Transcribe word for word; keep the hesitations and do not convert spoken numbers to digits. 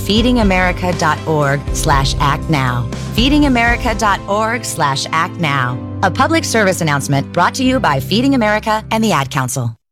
feedingamerica.org slash act now. feedingamerica.org slash act now. A public service announcement brought to you by Feeding America and the Ad Council.